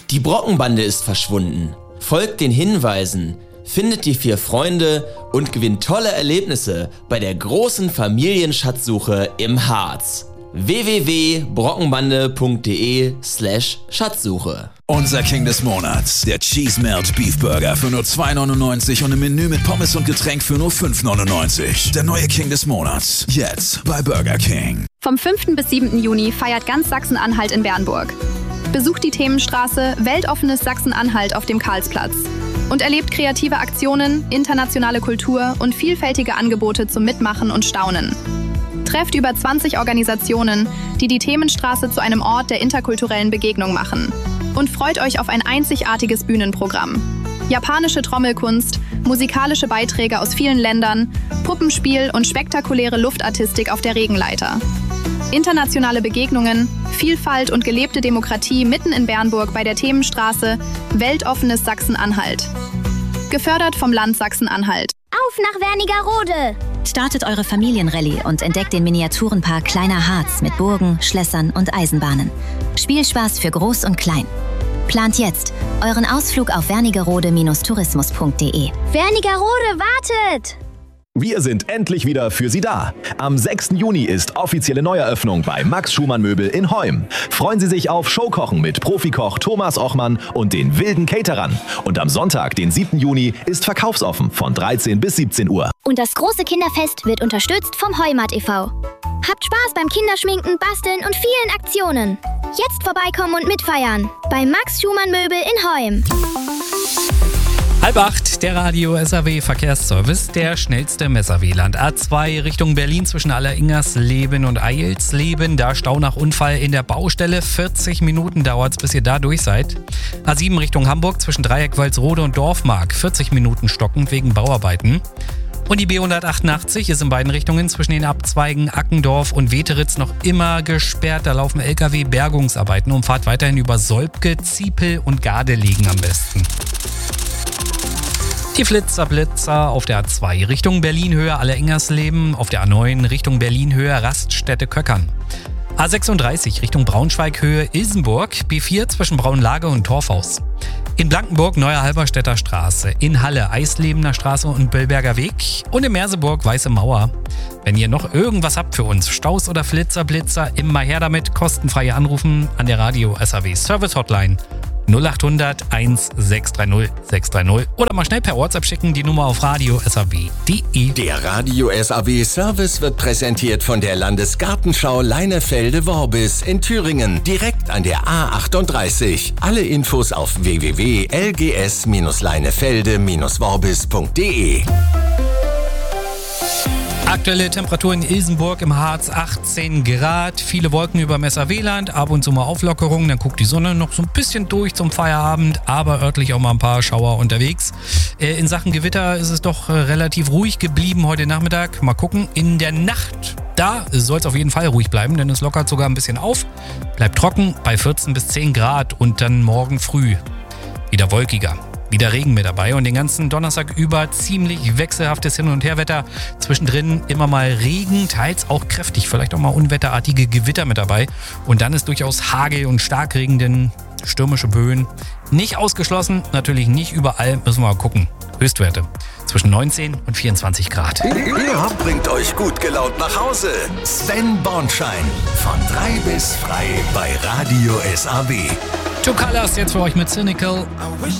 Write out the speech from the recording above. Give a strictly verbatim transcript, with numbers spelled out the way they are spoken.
Die Brockenbande ist verschwunden. Folgt den Hinweisen, findet die vier Freunde und gewinnt tolle Erlebnisse bei der großen Familienschatzsuche im Harz. w w w punkt brockenbande punkt de slash Schatzsuche. Unser King des Monats, der Cheese Melt Beef Burger für nur zwei neunundneunzig und ein Menü mit Pommes und Getränk für nur fünf neunundneunzig. Der neue King des Monats, jetzt bei Burger King. Vom fünften bis siebten Juni feiert ganz Sachsen-Anhalt in Bernburg. Besucht die Themenstraße Weltoffenes Sachsen-Anhalt auf dem Karlsplatz und erlebt kreative Aktionen, internationale Kultur und vielfältige Angebote zum Mitmachen und Staunen. Trefft über zwanzig Organisationen, die die Themenstraße zu einem Ort der interkulturellen Begegnung machen. Und freut euch auf ein einzigartiges Bühnenprogramm. Japanische Trommelkunst, musikalische Beiträge aus vielen Ländern, Puppenspiel und spektakuläre Luftartistik auf der Regenleiter. Internationale Begegnungen, Vielfalt und gelebte Demokratie mitten in Bernburg bei der Themenstraße Weltoffenes Sachsen-Anhalt. Gefördert vom Land Sachsen-Anhalt. Auf nach Wernigerode! Startet eure Familienrallye und entdeckt den Miniaturenpark Kleiner Harz mit Burgen, Schlössern und Eisenbahnen. Spielspaß für Groß und Klein. Plant jetzt euren Ausflug auf wernigerode Bindestrich tourismus punkt de. Wernigerode wartet! Wir sind endlich wieder für Sie da. Am sechsten Juni ist offizielle Neueröffnung bei Max Schumann Möbel in Heum. Freuen Sie sich auf Showkochen mit Profikoch Thomas Ochmann und den wilden Caterern. Und am Sonntag, den siebten Juni, ist verkaufsoffen von dreizehn bis siebzehn Uhr. Und das große Kinderfest wird unterstützt vom Heumat e V Habt Spaß beim Kinderschminken, Basteln und vielen Aktionen. Jetzt vorbeikommen und mitfeiern. Bei Max Schumann Möbel in Heum. Halb acht, der Radio S A W Verkehrsservice, der schnellste M S A W-Land. A zwei Richtung Berlin zwischen Alleringersleben und Eilsleben. Da Stau nach Unfall in der Baustelle. vierzig Minuten dauert es, bis ihr da durch seid. A sieben Richtung Hamburg zwischen Dreieck, Walsrode und Dorfmark. vierzig Minuten stockend wegen Bauarbeiten. Und die B hundertachtundachtzig ist in beiden Richtungen zwischen den Abzweigen Ackendorf und Weteritz noch immer gesperrt. Da laufen L K W-Bergungsarbeiten. Und fahrt weiterhin über Solbke, Ziepel und Gardelegen am besten. Die Flitzer Blitzer auf der A zwei Richtung Berlin-Höhe Alleringersleben, auf der A neun Richtung Berlin-Höhe Raststätte Köckern. A sechsunddreißig Richtung Braunschweig-Höhe Ilsenburg, B vier zwischen Braunlage und Torfhaus. In Blankenburg Neue Halberstädter Straße, in Halle Eislebener Straße und Böllberger Weg und in Merseburg Weiße Mauer. Wenn ihr noch irgendwas habt für uns, Staus oder Flitzer Blitzer, immer her damit, kostenfreie Anrufen an der Radio S A W Service Hotline null acht hundert eins sechs drei null sechs drei null oder mal schnell per WhatsApp schicken, die Nummer auf radio S A W punkt de. Der Radio S A W Service wird präsentiert von der Landesgartenschau Leinefelde-Worbis in Thüringen, direkt an der A achtunddreißig. Alle Infos auf w w w punkt l g s leinefelde worbis punkt de. Aktuelle Temperatur in Ilsenburg im Harz achtzehn Grad, viele Wolken über dem S A W-Land, ab und zu mal Auflockerungen, dann guckt die Sonne noch so ein bisschen durch zum Feierabend, aber örtlich auch mal ein paar Schauer unterwegs. In Sachen Gewitter ist es doch relativ ruhig geblieben heute Nachmittag. Mal gucken, in der Nacht, da soll es auf jeden Fall ruhig bleiben, denn es lockert sogar ein bisschen auf. Bleibt trocken bei vierzehn bis zehn Grad und dann morgen früh wieder wolkiger. Wieder Regen mit dabei und den ganzen Donnerstag über ziemlich wechselhaftes Hin- und Herwetter. Zwischendrin immer mal Regen, teils auch kräftig, vielleicht auch mal unwetterartige Gewitter mit dabei. Und dann ist durchaus Hagel und Starkregen, denn stürmische Böen nicht ausgeschlossen. Natürlich nicht überall, müssen wir mal gucken. Höchstwerte zwischen neunzehn und vierundzwanzig Grad. Ihr bringt euch gut gelaunt nach Hause. Sven Bornschein, von drei bis frei bei Radio S A W. Two Colors jetzt für euch mit Cynical. I wish